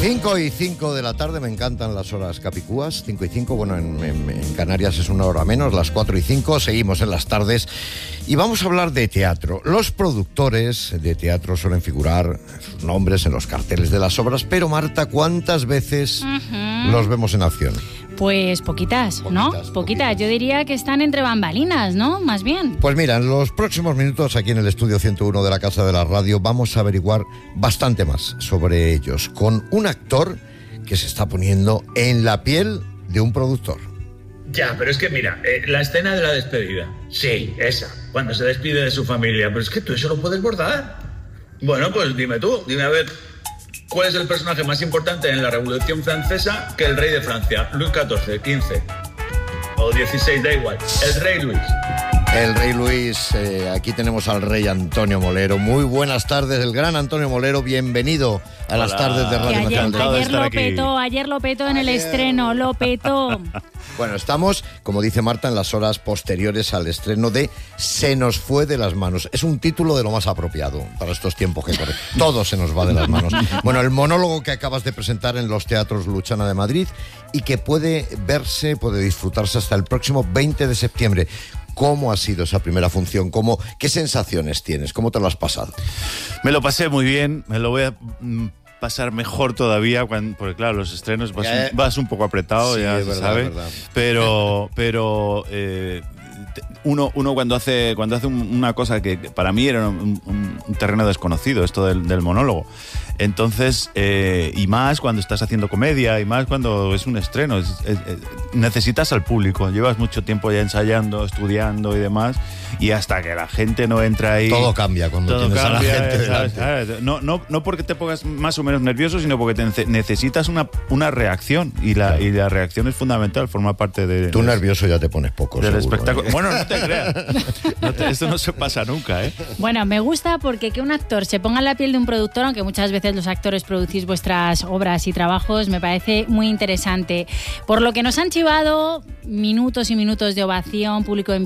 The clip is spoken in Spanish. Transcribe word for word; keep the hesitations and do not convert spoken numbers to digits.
cinco y cinco de la tarde, me encantan las horas capicúas. cinco y cinco, bueno, en, en, en Canarias es una hora menos, las cuatro y cinco, seguimos en las tardes. Y vamos a hablar de teatro. Los productores de teatro suelen figurar sus nombres en los carteles de las obras, pero Marta, ¿cuántas veces uh-huh. los vemos en acción? Pues poquitas, poquitas ¿no? Poquitas. Poquitas. Yo diría que están entre bambalinas, ¿no? Más bien. Pues mira, en los próximos minutos aquí en el estudio ciento uno de la Casa de la Radio vamos a averiguar bastante más sobre ellos con un actor que se está poniendo en la piel de un productor. Ya, pero es que mira, eh, la escena de la despedida. Sí, esa, cuando se despide de su familia. Pero es que tú eso lo puedes bordar. Bueno, pues dime tú, dime a ver... ¿Cuál es el personaje más importante en la Revolución Francesa que el rey de Francia? Luis catorce, quince o dieciséis, da igual. El rey Luis. El rey Luis, eh, aquí tenemos al rey Antonio Molero. Muy buenas tardes, el gran Antonio Molero, bienvenido a Hola. las tardes de Radio ayer, Nacional. Ayer lo petó, ayer lo petó en ayer. el estreno, lo petó. Bueno, estamos, como dice Marta, en las horas posteriores al estreno de Se nos fue de las manos. Es un título de lo más apropiado para estos tiempos que corren. Todo se nos va de las manos. Bueno, el monólogo que acabas de presentar en los teatros Luchana de Madrid y que puede verse, puede disfrutarse hasta el próximo veinte de septiembre. ¿Cómo ha sido esa primera función? ¿Cómo, ¿Qué sensaciones tienes? ¿Cómo te lo has pasado? Me lo pasé muy bien, me lo voy a mm, pasar mejor todavía, cuando, porque claro, los estrenos vas, eh, un, vas un poco apretado, sí, ya es se verdad, sabe, verdad. pero, pero eh, uno, uno cuando hace, cuando hace una cosa que para mí era un, un, un terreno desconocido, esto del, del monólogo. Entonces, eh, y más cuando estás haciendo comedia, y más cuando es un estreno, es, es, es, necesitas al público, llevas mucho tiempo ya ensayando, estudiando y demás, y hasta que la gente no entra ahí... Todo cambia cuando todo tienes cambia, a la gente ¿sabes? delante. ¿sabes? No, no, no porque te pongas más o menos nervioso, sino porque te necesitas una, una reacción, y la, claro. y la reacción es fundamental, forma parte de... Tú de, nervioso ya te pones poco, del seguro, espectáculo. ¿eh? Bueno, no te creas, no te, esto no se pasa nunca, ¿eh? Bueno, me gusta porque que un actor se ponga en la piel de un productor, aunque muchas veces los actores producís vuestras obras y trabajos, me parece muy interesante. Por lo que nos han chivado minutos y minutos de ovación, público en